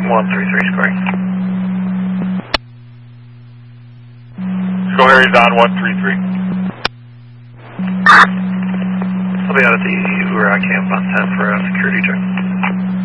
133 square. Go Harry's on 133. I'll be out at the Ura camp on 10 for a security check.